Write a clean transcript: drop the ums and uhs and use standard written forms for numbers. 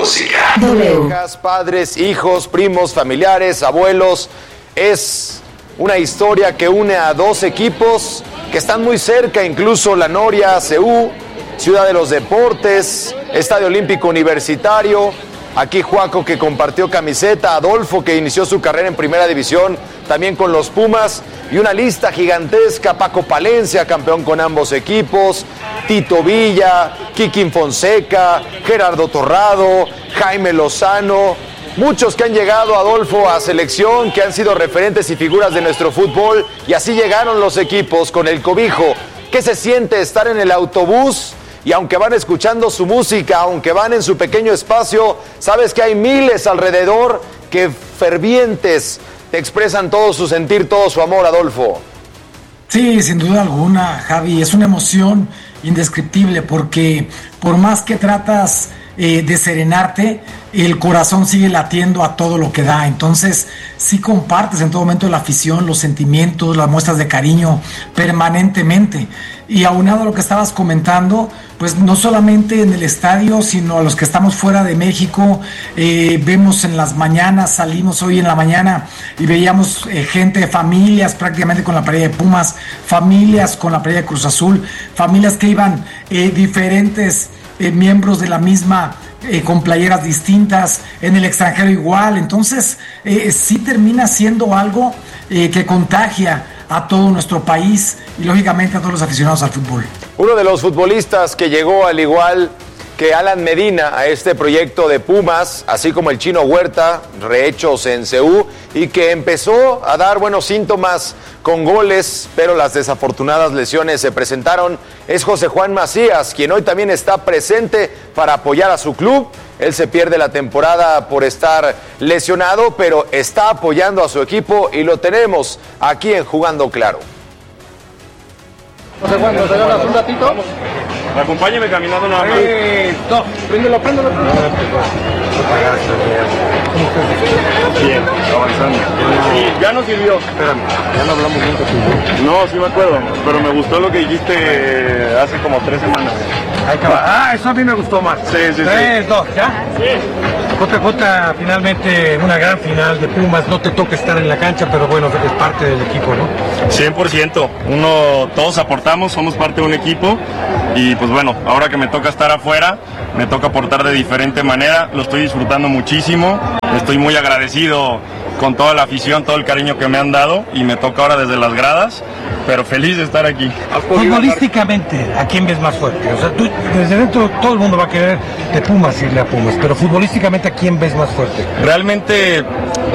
música. Hijas, padres, hijos, primos, familiares, abuelos. Es una historia que une a dos equipos que están muy cerca, incluso La Noria, CU, Ciudad de los Deportes, Estadio Olímpico Universitario. Aquí Juaco, que compartió camiseta, Adolfo, que inició su carrera en Primera División, también con los Pumas, y una lista gigantesca: Paco Palencia, campeón con ambos equipos, Tito Villa, Kikín Fonseca, Gerardo Torrado, Jaime Lozano, muchos que han llegado, Adolfo, a selección, que han sido referentes y figuras de nuestro fútbol, y así llegaron los equipos con el cobijo. ¿Qué se siente estar en el autobús? Y aunque van escuchando su música, aunque van en su pequeño espacio, sabes que hay miles alrededor que fervientes te expresan todo su sentir, todo su amor, Adolfo. Sí, sin duda alguna, Javi, es una emoción indescriptible, porque por más que tratas de serenarte, el corazón sigue latiendo a todo lo que da. Entonces sí compartes en todo momento la afición, los sentimientos, las muestras de cariño permanentemente. Y aunado a lo que estabas comentando, pues no solamente en el estadio, sino a los que estamos fuera de México, vemos en las mañanas, salimos hoy en la mañana y veíamos gente, familias prácticamente con la playera de Pumas, familias con la playera de Cruz Azul, familias que iban diferentes miembros de la misma, con playeras distintas, en el extranjero igual. Entonces sí termina siendo algo que contagia a todo nuestro país y lógicamente a todos los aficionados al fútbol. Uno de los futbolistas que llegó, al igual que Alan Medina, a este proyecto de Pumas, así como el Chino Huerta, rehechos en CU, y que empezó a dar buenos síntomas con goles, pero las desafortunadas lesiones se presentaron, es José Juan Macías, quien hoy también está presente para apoyar a su club. Él se pierde la temporada por estar lesionado, pero está apoyando a su equipo y lo tenemos aquí en Jugando Claro. José Juan, ¿nos regalas un ratito? Acompáñeme caminando nada más. Préndelo. Bien, avanzando. Y ya nos sirvió. Espérame, ya no hablamos nunca tú y yo. No, sí me acuerdo, pero me gustó lo que dijiste hace como 3 semanas. Eso a mí me gustó más. Sí. 3, 2, ¿ya? Sí. JJ, finalmente una gran final de Pumas. No te toca estar en la cancha, pero bueno, es parte del equipo, ¿no? 100%. Todos aportamos, somos parte de un equipo. Y pues bueno, ahora que me toca estar afuera, me toca aportar de diferente manera. Lo estoy disfrutando muchísimo. Estoy muy agradecido con toda la afición, todo el cariño que me han dado. Y me toca ahora desde las gradas, pero feliz de estar aquí. Futbolísticamente, ¿a quién ves más fuerte? O sea, tú, desde dentro todo el mundo va a querer de Pumas irle a Pumas, pero futbolísticamente, ¿a quién ves más fuerte? Realmente